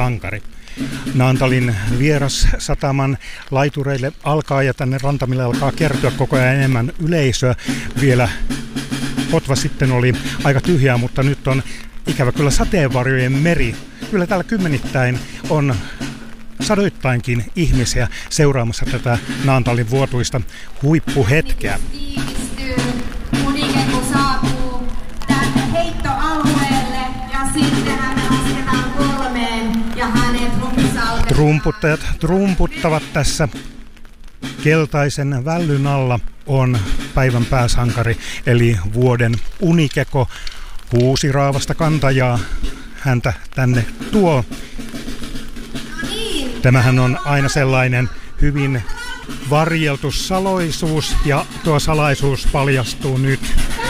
sankari. Naantalin vierassataman laitureille alkaa ja tänne rantamille alkaa kertyä koko ajan enemmän yleisöä. Vielä Kotva sitten oli aika tyhjää, mutta nyt on ikävä kyllä sateenvarjojen meri. Kyllä täällä kymmenittäin on sadoittainkin ihmisiä seuraamassa tätä Naantalin vuotuista huippuhetkeä. Unikeko saapuu tänne heittoalueelle ja sitten hän lasketaan 3 ja hänet rumpsautetaan. Trumputtajat trumputtavat tässä. Keltaisen vällyn alla on päivän pääsankari eli vuoden Unikeko. 6 raavasta kantajaa häntä tänne tuo. Tämähän on aina sellainen hyvin varjeltu salaisuus ja tuo salaisuus paljastuu nyt.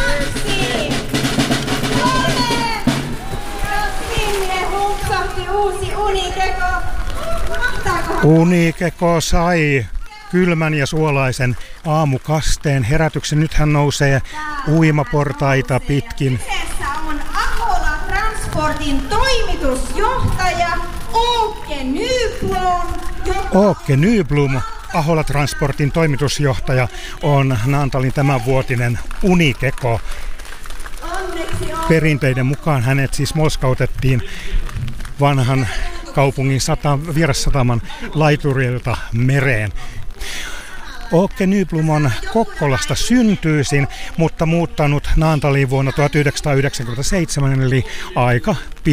Unikeko sai kylmän ja suolaisen aamukasteen herätyksen. Nyt hän nousee uimaportaita pitkin. On Ahola Transportin toimitusjohtaja Åke Nyblom. Åke Nyblom, Ahola Transportin toimitusjohtaja, on Naantalin tämänvuotinen Unikeko. Perinteiden mukaan hänet siis molskautettiin vanhan kaupungin vierassataman laiturilta mereen. Åke Nyblom on Kokkolasta syntyisin, mutta muuttanut Naantaliin vuonna 1997, eli aika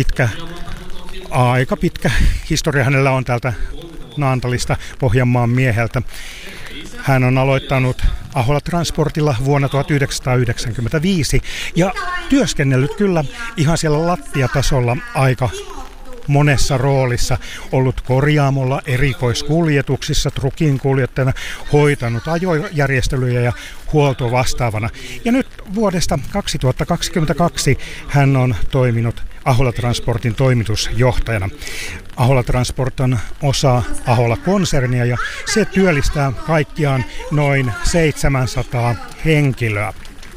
pitkä historia hänellä on täältä Naantalista, Pohjanmaan mieheltä. Hän on aloittanut Ahola Transportilla vuonna 1995 ja työskennellyt kyllä ihan siellä lattiatasolla aika monessa roolissa, ollut korjaamolla, erikoiskuljetuksissa, trukin kuljettajana, hoitanut ajojärjestelyjä ja huoltovastaavana. Ja nyt vuodesta 2022 hän on toiminut Ahola Transportin toimitusjohtajana. Ahola Transport on osa Ahola-konsernia ja se työllistää kaikkiaan noin 700 henkilöä.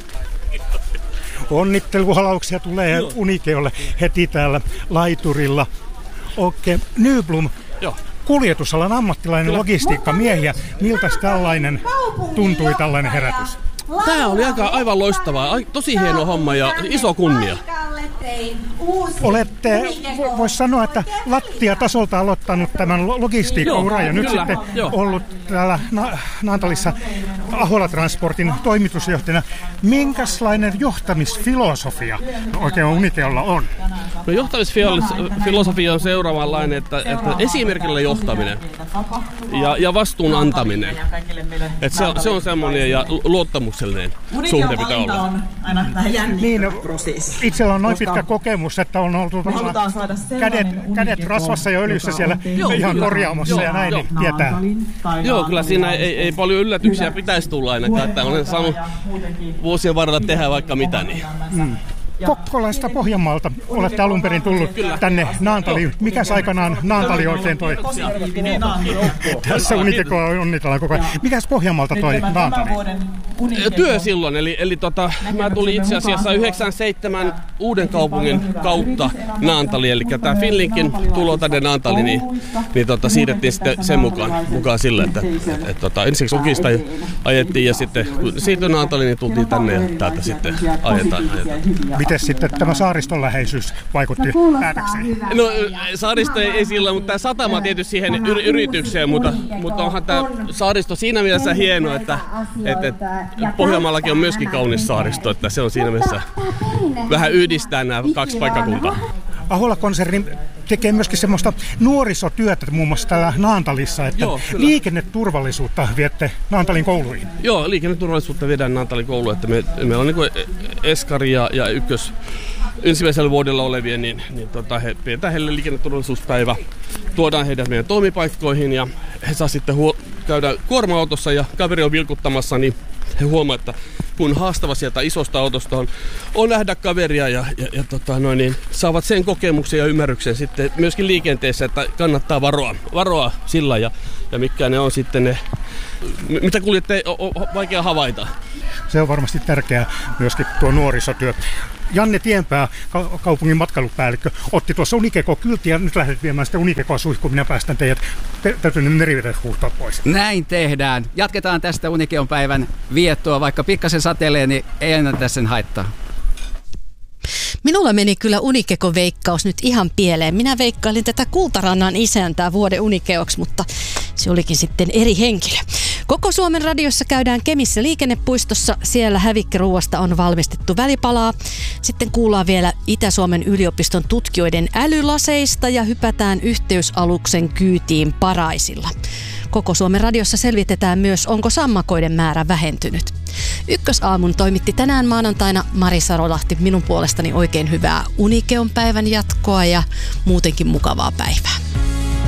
Onnitteluhalauksia tulee Unikeolle heti täällä laiturilla. Åke Nyblom, kuljetusalan ammattilainen, logistiikkamiehiä. Miltäs tällainen tuntui, tällainen herätys? Tämä oli aivan loistavaa. Tosi hieno homma ja iso kunnia. Olette, voisi sanoa, että lattiatasolta aloittanut tämän logistiikkauran ja nyt sitten ollut täällä Naantalissa Ahola Transportin toimitusjohtajana. Minkälainen johtamisfilosofia oikein Unikeolla on? No, johtamisfilosofia on seuraavanlainen, että esimerkillä johtaminen ja vastuun antaminen. Että se on semmoinen ja luottamuksellinen suhde pitää olla. Niin, itsellä on noin pitkä kokemus, että on ollut kädet rasvassa ja öljyssä siellä ihan korjaamossa ja näin, niin tietää. Joo, kyllä siinä ei paljon yllätyksiä pitäisi tulla ainakaan, että olen saanut vuosien varrella tehdä vaikka mitä. Niin. Kokkolasta Pohjanmaalta olette alun perin tullut tänne Naantaliin. Mikäs aikanaan Naantali oikein toi? Tässä Unikekoa onnitellaan koko ajan. Mikäs Pohjanmaalta toi Naantali? Työ silloin, eli mä tulin itse asiassa 97 uuden kaupungin kautta Naantaliin, eli tämä Finlinkin tulo tänne Naantaliin, niin siirrettiin sitten sen mukaan sille, että ensiksi Ukista ajettiin ja sitten kun siirtyi Naantaliin, niin tultiin tänne ja täältä sitten ajetaan. Miten sitten tämä saariston läheisyys vaikutti päätökseen? No saaristo ei sillä, mutta tämä satama tietysti siihen yritykseen, mutta onhan tämä saaristo siinä mielessä hieno, että Pohjanmaallakin on myöskin kaunis saaristo, että se on siinä mielessä vähän yhdistää nämä 2 paikkakuntaa. Ahola-konserni tekee myöskin semmoista nuorisotyötä muun muassa täällä Naantalissa, että liikenneturvallisuutta viette Naantalin kouluihin. Joo, liikenneturvallisuutta viedään Naantalin kouluun, että meillä on niin eskari ja ensimmäisellä vuodella olevia, niin he pidetään heille liikenneturvallisuuspäivä, tuodaan heidät meidän toimipaikkoihin ja he saa sitten käydä kuorma-autossa ja kaveri on vilkuttamassa, niin he huomaa, että kun haastava sieltä isosta autosta on nähdä kaveria ja niin saavat sen kokemuksen ja ymmärryksen sitten myöskin liikenteessä, että kannattaa varoa sillä ja mitkä ne on sitten ne Mitä kuulitte, on vaikea havaita? Se on varmasti tärkeää myöskin tuo nuorisotyö. Janne Tienpää, kaupungin matkailupäällikkö, otti tuossa Unikeko-kyltiä ja nyt lähdet viemään sitä Unikekoa suihkuun. Minä päästän teidät. Täytyy nyt merivedet huuhtaa pois. Näin tehdään. Jatketaan tästä Unikeon päivän viettoa. Vaikka pikkasen satelee, niin ei ennätä sen haittaa. Minulla meni kyllä Unikeko-veikkaus nyt ihan pieleen. Minä veikkailin tätä Kultarannan isäntää vuoden Unikeoksi, mutta se olikin sitten eri henkilö. Koko Suomen radiossa käydään Kemissä liikennepuistossa. Siellä hävikkiruuasta on valmistettu välipalaa. Sitten kuullaan vielä Itä-Suomen yliopiston tutkijoiden älylaseista ja hypätään yhteysaluksen kyytiin Paraisilla. Koko Suomen radiossa selvitetään myös, onko sammakoiden määrä vähentynyt. Ykkösaamun toimitti tänään maanantaina Mari Sarolahti. Minun puolestani oikein hyvää Unikeon päivän jatkoa ja muutenkin mukavaa päivää.